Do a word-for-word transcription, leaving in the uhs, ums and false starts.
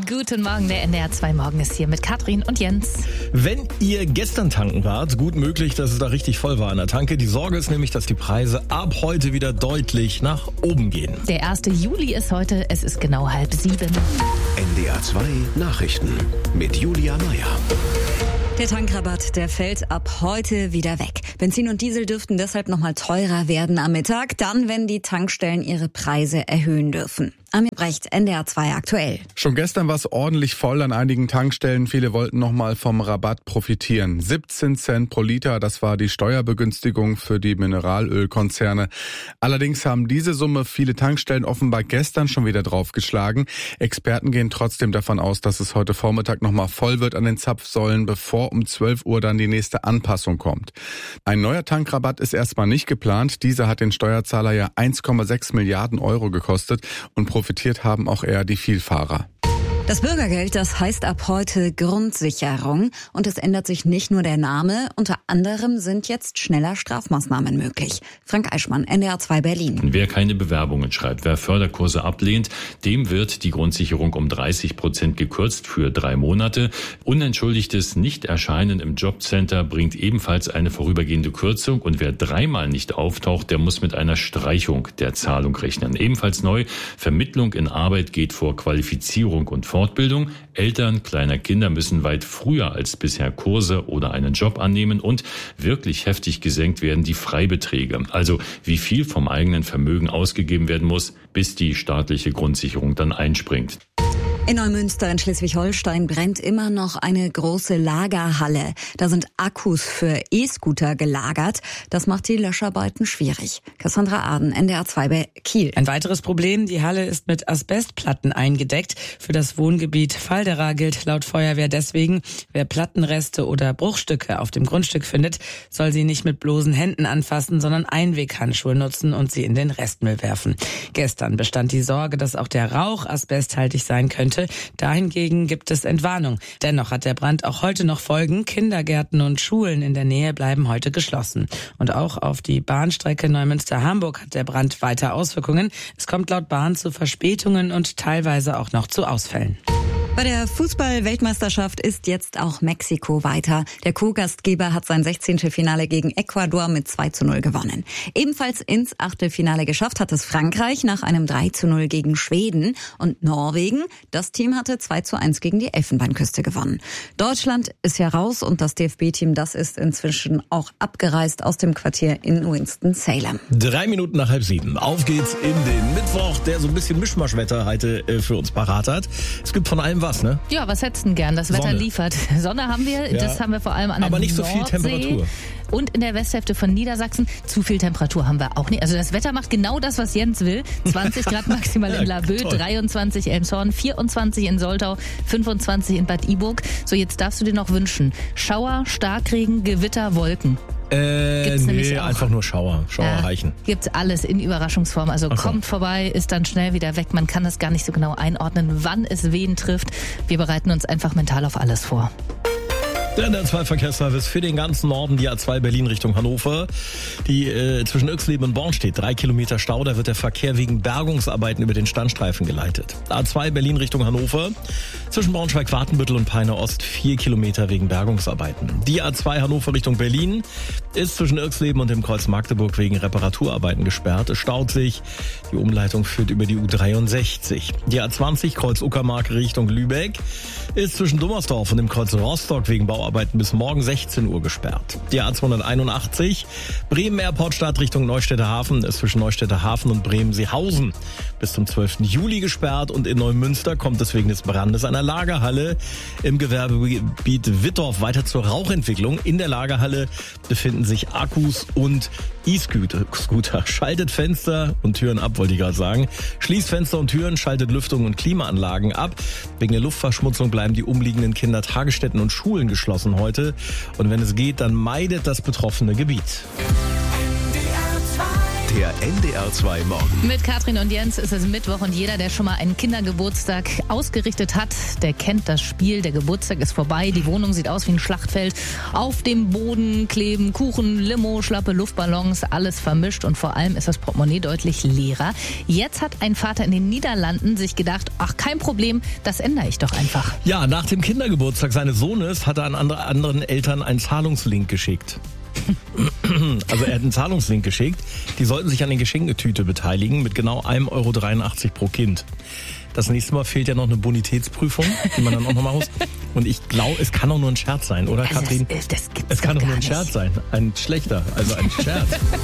Guten Morgen, der N D R zwei Morgen ist hier mit Katrin und Jens. Wenn ihr gestern tanken wart, gut möglich, dass es da richtig voll war an der Tanke. Die Sorge ist nämlich, dass die Preise ab heute wieder deutlich nach oben gehen. Der erste Juli ist heute, es ist genau halb sieben. N D R zwei Nachrichten mit Julia Meyer. Der Tankrabatt, der fällt ab heute wieder weg. Benzin und Diesel dürften deshalb nochmal teurer werden am Mittag, dann, wenn die Tankstellen ihre Preise erhöhen dürfen. Amir Brecht, N D R zwei aktuell. Schon gestern war es ordentlich voll an einigen Tankstellen. Viele wollten nochmal vom Rabatt profitieren. siebzehn Cent pro Liter, das war die Steuerbegünstigung für die Mineralölkonzerne. Allerdings haben diese Summe viele Tankstellen offenbar gestern schon wieder draufgeschlagen. Experten gehen trotzdem davon aus, dass es heute Vormittag nochmal voll wird an den Zapfsäulen, bevor um zwölf Uhr dann die nächste Anpassung kommt. Ein neuer Tankrabatt ist erstmal nicht geplant. Dieser hat den Steuerzahler ja eins Komma sechs Milliarden Euro gekostet und profitiert haben auch eher die Vielfahrer. Das Bürgergeld, das heißt ab heute Grundsicherung. Und es ändert sich nicht nur der Name. Unter anderem sind jetzt schneller Strafmaßnahmen möglich. Frank Eichmann, N D R zwei Berlin. Wer keine Bewerbungen schreibt, wer Förderkurse ablehnt, dem wird die Grundsicherung um dreißig Prozent gekürzt für drei Monate. Unentschuldigtes Nichterscheinen im Jobcenter bringt ebenfalls eine vorübergehende Kürzung. Und wer dreimal nicht auftaucht, der muss mit einer Streichung der Zahlung rechnen. Ebenfalls neu, Vermittlung in Arbeit geht vor Qualifizierung und Fortbildung. Eltern kleiner Kinder müssen weit früher als bisher Kurse oder einen Job annehmen und wirklich heftig gesenkt werden die Freibeträge. Also wie viel vom eigenen Vermögen ausgegeben werden muss, bis die staatliche Grundsicherung dann einspringt. In Neumünster in Schleswig-Holstein brennt immer noch eine große Lagerhalle. Da sind Akkus für E-Scooter gelagert. Das macht die Löscharbeiten schwierig. Cassandra Aden, N D R zwei bei Kiel. Ein weiteres Problem, die Halle ist mit Asbestplatten eingedeckt. Für das Wohngebiet Faldera gilt laut Feuerwehr deswegen, wer Plattenreste oder Bruchstücke auf dem Grundstück findet, soll sie nicht mit bloßen Händen anfassen, sondern Einweghandschuhe nutzen und sie in den Restmüll werfen. Gestern bestand die Sorge, dass auch der Rauch asbesthaltig sein könnte. Dahingegen gibt es Entwarnung. Dennoch hat der Brand auch heute noch Folgen. Kindergärten und Schulen in der Nähe bleiben heute geschlossen. Und auch auf die Bahnstrecke Neumünster-Hamburg hat der Brand weiter Auswirkungen. Es kommt laut Bahn zu Verspätungen und teilweise auch noch zu Ausfällen. Bei der Fußball-Weltmeisterschaft ist jetzt auch Mexiko weiter. Der Co-Gastgeber hat sein sechzehnte Finale gegen Ecuador mit zwei zu null gewonnen. Ebenfalls ins Achtelfinale geschafft hat es Frankreich nach einem drei zu null gegen Schweden. Und Norwegen, das Team hatte zwei zu eins gegen die Elfenbeinküste gewonnen. Deutschland ist ja raus und das D F B-Team, das ist inzwischen auch abgereist aus dem Quartier in Winston-Salem. Drei Minuten nach halb sieben. Auf geht's in den Mittwoch, der so ein bisschen Mischmaschwetter heute für uns parat hat. Es gibt von allem was, ne? Ja, was hättest du denn gern? Das Wetter Sonne. liefert. Sonne haben wir, Ja. das haben wir vor allem an der Aber nicht so Nordsee. viel Temperatur. Und in der Westhälfte von Niedersachsen. Zu viel Temperatur haben wir auch nicht. Also das Wetter macht genau das, was Jens will. zwanzig Grad maximal in Ja, Laboe, toll. dreiundzwanzig Elmshorn, vierundzwanzig in Soltau, fünfundzwanzig in Bad Iburg. So, jetzt darfst du dir noch wünschen. Schauer, Starkregen, Gewitter, Wolken. Äh, Gibt's nämlich nee, auch. einfach nur Schauer. Schauer Ja, reichen. Gibt's alles in Überraschungsform. Also Ach so. kommt vorbei, ist dann schnell wieder weg. Man kann das gar nicht so genau einordnen, wann es wen trifft. Wir bereiten uns einfach mental auf alles vor. Der N D R zwei Verkehrsservice für den ganzen Norden, die A zwei Berlin Richtung Hannover, die äh, zwischen Oechsleben und Born steht. Drei Kilometer Stau, da wird der Verkehr wegen Bergungsarbeiten über den Standstreifen geleitet. A zwei Berlin Richtung Hannover, zwischen Braunschweig, Wartenbüttel und Peine Ost, vier Kilometer wegen Bergungsarbeiten. Die A zwei Hannover Richtung Berlin ist zwischen Oechsleben und dem Kreuz Magdeburg wegen Reparaturarbeiten gesperrt. Es staut sich. Die Umleitung führt über die U dreiundsechzig. Die A zwanzig Kreuz Uckermark Richtung Lübeck ist zwischen Dummersdorf und dem Kreuz Rostock wegen Bauarbeiten bis morgen sechzehn Uhr gesperrt. Die A zweihunderteinundachtzig Bremen Airportstadt Richtung Neustädter Hafen ist zwischen Neustädter Hafen und Bremen-Seehausen bis zum zwölften Juli gesperrt. Und in Neumünster kommt es wegen des Brandes einer Lagerhalle im Gewerbegebiet Wittorf weiter zur Rauchentwicklung. In der Lagerhalle befinden sich Akkus und E-Scooter. Schaltet Fenster und Türen ab, wollte ich gerade sagen. Schließt Fenster und Türen, schaltet Lüftung und Klimaanlagen ab. Wegen der Luftverschmutzung bleiben die umliegenden Kindertagesstätten und Schulen geschlossen heute. Und wenn es geht, dann meidet das betroffene Gebiet. N D R zwei Der N D R zwei Morgen. Mit Katrin und Jens ist es Mittwoch und jeder, der schon mal einen Kindergeburtstag ausgerichtet hat, der kennt das Spiel. Der Geburtstag ist vorbei, die Wohnung sieht aus wie ein Schlachtfeld. Auf dem Boden kleben Kuchen, Limo, schlappe Luftballons, alles vermischt und vor allem ist das Portemonnaie deutlich leerer. Jetzt hat ein Vater in den Niederlanden sich gedacht, ach kein Problem, das ändere ich doch einfach. Ja, nach dem Kindergeburtstag seines Sohnes hat er an andere, anderen Eltern einen Zahlungslink geschickt. Also er hat einen Zahlungslink geschickt. Die sollten sich an den Geschenketüte beteiligen mit genau ein Euro dreiundachtzig pro Kind. Das nächste Mal fehlt ja noch eine Bonitätsprüfung, die man dann auch noch machen muss. Und ich glaube, es kann auch nur ein Scherz sein, oder Also Katrin? das, das gibt's es kann doch auch nur gar ein Scherz nicht. sein. Ein schlechter, also ein Scherz.